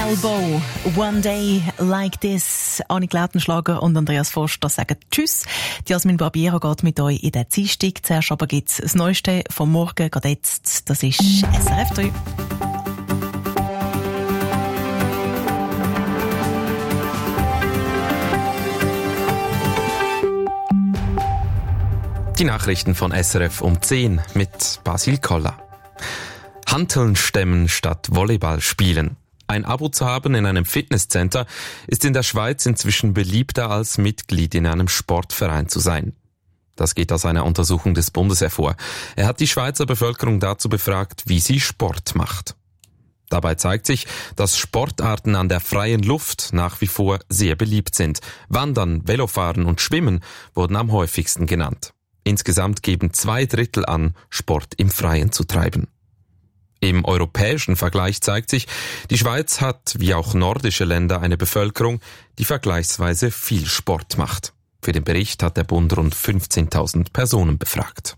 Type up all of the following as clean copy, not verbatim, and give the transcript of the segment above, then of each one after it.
Elbow, One Day Like This. Annik Lautenschlager und Andreas Forster sagen Tschüss. Die Jasmin Barbiero geht mit euch in den Dienstag. Zuerst aber gibt's das Neueste vom Morgen, gerade jetzt. Das ist SRF 3. Die Nachrichten von SRF um 10 mit Basil Koller. Hanteln stemmen statt Volleyball spielen. Ein Abo zu haben in einem Fitnesscenter ist in der Schweiz inzwischen beliebter als Mitglied in einem Sportverein zu sein. Das geht aus einer Untersuchung des Bundes hervor. Er hat die Schweizer Bevölkerung dazu befragt, wie sie Sport macht. Dabei zeigt sich, dass Sportarten an der freien Luft nach wie vor sehr beliebt sind. Wandern, Velofahren und Schwimmen wurden am häufigsten genannt. Insgesamt geben 2/3 an, Sport im Freien zu treiben. Im europäischen Vergleich zeigt sich, die Schweiz hat, wie auch nordische Länder, eine Bevölkerung, die vergleichsweise viel Sport macht. Für den Bericht hat der Bund rund 15.000 Personen befragt.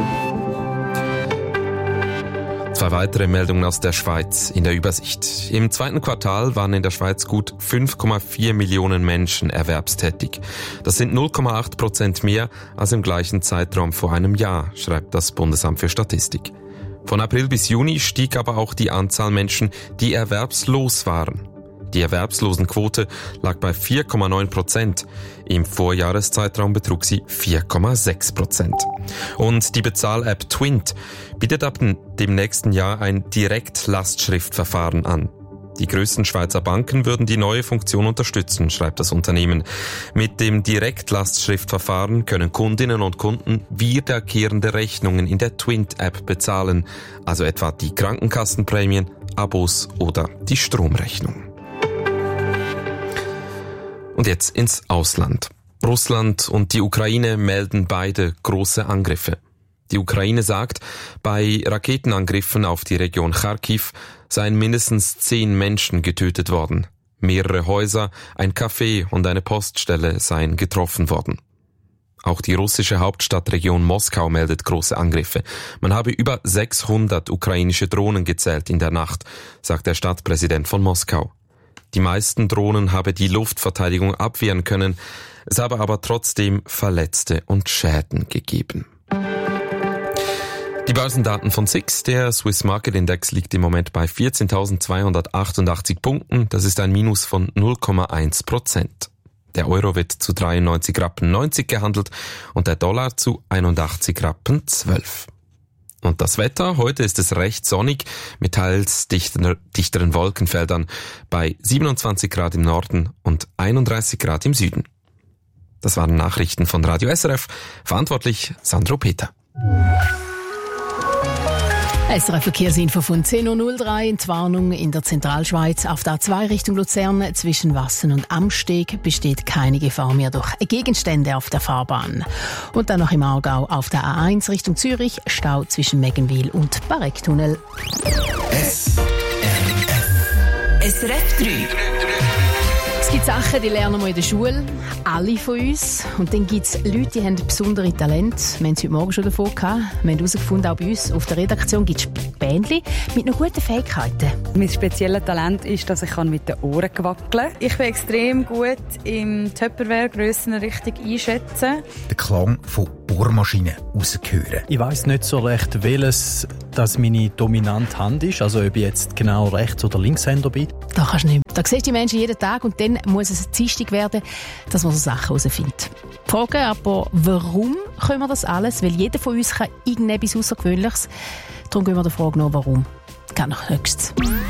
2 weitere Meldungen aus der Schweiz in der Übersicht. Im 2. Quartal waren in der Schweiz gut 5,4 Millionen Menschen erwerbstätig. Das sind 0,8% mehr als im gleichen Zeitraum vor einem Jahr, schreibt das Bundesamt für Statistik. Von April bis Juni stieg aber auch die Anzahl Menschen, die erwerbslos waren. Die Erwerbslosenquote lag bei 4,9%. Im Vorjahreszeitraum betrug sie 4,6%. Und die Bezahl-App Twint bietet ab dem nächsten Jahr ein Direktlastschriftverfahren an. Die größten Schweizer Banken würden die neue Funktion unterstützen, schreibt das Unternehmen. Mit dem Direktlastschriftverfahren können Kundinnen und Kunden wiederkehrende Rechnungen in der Twint-App bezahlen, also etwa die Krankenkassenprämien, Abos oder die Stromrechnung. Und jetzt ins Ausland. Russland und die Ukraine melden beide große Angriffe. Die Ukraine sagt, bei Raketenangriffen auf die Region Charkiw seien mindestens 10 Menschen getötet worden. Mehrere Häuser, ein Café und eine Poststelle seien getroffen worden. Auch die russische Hauptstadtregion Moskau meldet große Angriffe. Man habe über 600 ukrainische Drohnen gezählt in der Nacht, sagt der Stadtpräsident von Moskau. Die meisten Drohnen habe die Luftverteidigung abwehren können, es habe aber trotzdem Verletzte und Schäden gegeben. Die Börsendaten von SIX, der Swiss Market Index, liegt im Moment bei 14.288 Punkten. Das ist ein Minus von 0,1%. Der Euro wird zu 93,90 Rappen gehandelt und der Dollar zu 81,12 Rappen. Und das Wetter, heute ist es recht sonnig mit teils dichteren Wolkenfeldern bei 27 Grad im Norden und 31 Grad im Süden. Das waren Nachrichten von Radio SRF, verantwortlich Sandro Peter. SRF Verkehrsinfo von 10.03 Uhr. Die Warnung in der Zentralschweiz auf der A2 Richtung Luzern zwischen Wassen und Amsteg besteht keine Gefahr mehr durch Gegenstände auf der Fahrbahn. Und dann noch im Aargau auf der A1 Richtung Zürich Stau zwischen Meggenwil und Barektunnel. SRF 3. Es gibt Sachen, die lernen wir in der Schule, alle von uns. Und dann gibt es Leute, die haben besondere Talente. Wir haben es heute Morgen schon davon gehabt. Wir haben herausgefunden, auch bei uns auf der Redaktion gibt es Bändchen mit noch guten Fähigkeiten. Mein spezielles Talent ist, dass ich mit den Ohren wackeln kann. Ich bin extrem gut im Tupperware-Grössen richtig einschätzen. Den Klang von Bohrmaschinen rauszuhören. Ich weiss nicht so recht, welches das meine dominante Hand ist, also ob ich jetzt genau Rechts- oder Linkshänder bin. Da kannst du nicht. Da siehst du die Menschen jeden Tag und dann muss es Dienstag werden, dass man so Sachen herausfindet. Die Frage aber, warum können wir das alles? Weil jeder von uns kann irgendetwas Außergewöhnliches. Darum gehen wir der Frage nach, warum. Geht noch höchstens.